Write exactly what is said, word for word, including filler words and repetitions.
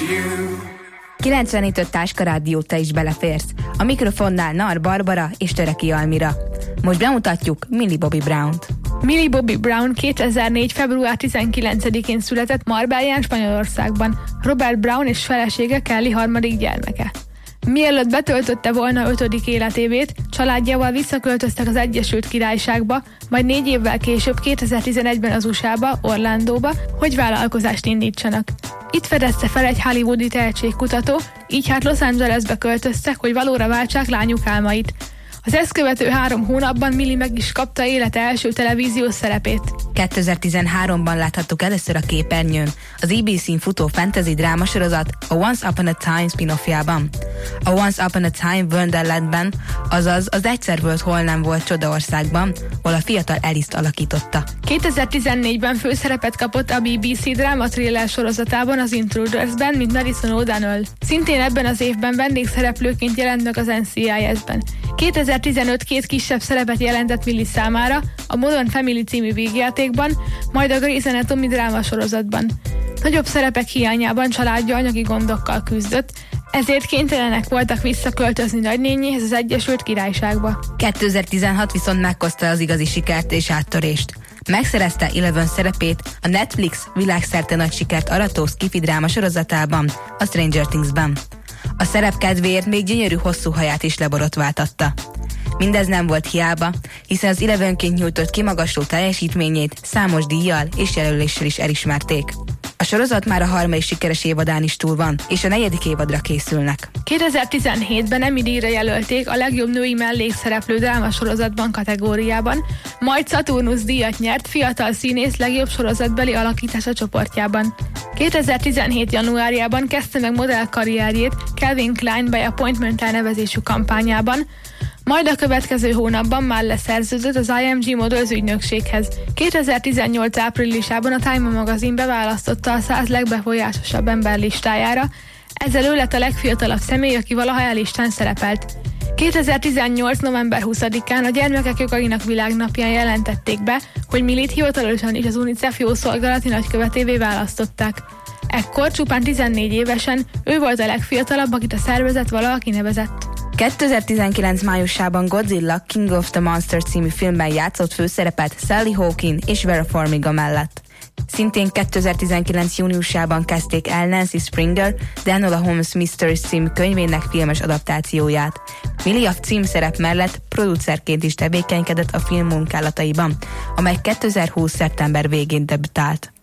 kilencvenöt Táska Rádió, te is beleférsz. A mikrofonnál Nar Barbara és Töreki Almira. Most bemutatjuk Millie Bobby Brownt. Millie Bobby Brown kétezer-négy. február tizenkilencedikén született Marbellán, Spanyolországban. Robert Brown és felesége Kelly harmadik gyermeke. Mielőtt betöltötte volna ötödik életévét, családjával visszaköltöztek az Egyesült Királyságba, majd négy évvel később kétezer-tizenegyben az u es á-ba, Orlandóba, hogy vállalkozást indítsanak. Itt fedezte fel egy hollywoodi tehetségkutató, így hát Los Angelesbe költöztek, hogy valóra váltsák lányuk álmait. Az ezt követő három hónapban Millie meg is kapta élete első televíziós szerepét. kétezer-tizenháromban láthattuk először a képernyőn az á bé cén futó fantasy drámasorozat a Once Upon a Time spin-offjában. A Once Upon a Time Wonderlandben, azaz az Egyszer volt, hol nem volt Csodaországban, ahol a fiatal Alice-t alakította. kétezer-tizennégyben főszerepet kapott a bé bé cé dráma thriller sorozatában, az Intrudersben, mint Madison O'Donnell. Szintén ebben az évben vendégszereplőként jelent meg az en cé i es-ben. kétezer-tizenöt két kisebb szerepet jelentett Millie számára, a Modern Family című vígjátékban, majd a Grey's Anatomy drámasorozatban. Nagyobb szerepek hiányában családja anyagi gondokkal küzdött, ezért kénytelenek voltak visszaköltözni nagynényéhez az Egyesült Királyságba. kétezer-tizenhat viszont meghozta az igazi sikert és áttörést. Megszerezte Eleven szerepét a Netflix világszerte nagy sikert arató sci-fi dráma sorozatában, a Stranger Thingsben. A szerep kedvéért még gyönyörű hosszú haját is leborotváltatta. Mindez nem volt hiába, hiszen az Elevenként nyújtott kimagasló teljesítményét számos díjjal és jelöléssel is elismerték. A sorozat már a harmadik sikeres évadán is túl van, és a negyedik évadra készülnek. kétezer-tizenhétben Emmy-díjra jelölték a legjobb női mellékszereplő drámasorozatban kategóriában, majd Saturnus díjat nyert fiatal színész legjobb sorozatbeli alakítása csoportjában. kétezer-tizenhét. januárjában kezdte meg modell karrierjét Calvin Klein by Appointment elnevezésű kampányában, majd a következő hónapban már leszerződött az i em gé Models ügynökséghez. kétezer-tizennyolc. áprilisában a Time magazin beválasztotta a száz legbefolyásosabb ember listájára, ezzel ő lett a legfiatalabb személy, aki valaha elistán szerepelt. kétezer-tizennyolc. november huszadikán a Gyermekek Jogainak Világnapján jelentették be, hogy Millie-t hivatalosan is az UNICEF jószolgálati nagykövetévé választották. Ekkor csupán tizennégy évesen ő volt a legfiatalabb, akit a szervezet valaha kinevezett. kétezer-tizenkilenc. májusában Godzilla King of the Monsters című filmben játszott főszerepet Sally Hawkins és Vera Farmiga mellett. Szintén kétezer-tizenkilenc. júniusában kezdték el Nancy Springer The Enola Holmes Mysteries című könyvének filmes adaptációját. Millie a címszerep mellett producerként is tevékenykedett a film munkálataiban, amely kétezer-húsz. szeptember végén debütált.